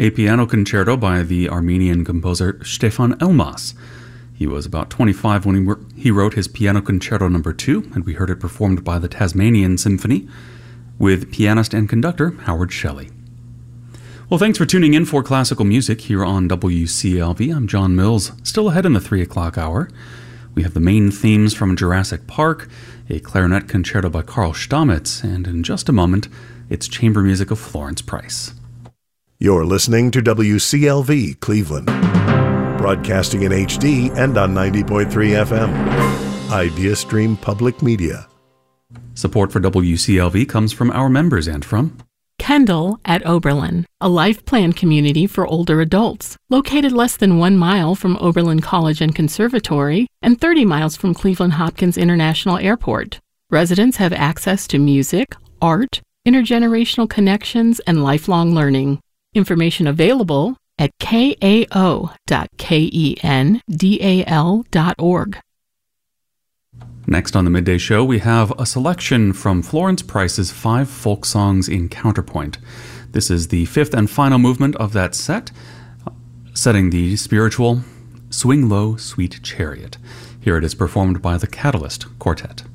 a piano concerto by the Armenian composer Stefan Elmas. He was about 25 when he wrote his Piano Concerto No. 2, and we heard it performed by the Tasmanian Symphony with pianist and conductor Howard Shelley. Well, thanks for tuning in for classical music here on WCLV. I'm John Mills, still ahead in the 3 o'clock hour. We have the main themes from Jurassic Park, a clarinet concerto by Carl Stamitz, and in just a moment, it's chamber music of Florence Price. You're listening to WCLV Cleveland, broadcasting in HD and on 90.3 FM. IdeaStream Public Media. Support for WCLV comes from our members and from Kendall at Oberlin, a life plan community for older adults, located less than 1 mile from Oberlin College and Conservatory and 30 miles from Cleveland Hopkins International Airport. Residents have access to music, art, intergenerational connections, and lifelong learning. Information available at kao.kendal.org. Next on the Midday Show, we have a selection from Florence Price's 5 folk songs in Counterpoint. This is the 5th and final movement of that set, setting the spiritual Swing Low, Sweet Chariot. Here it is performed by the Catalyst Quartet.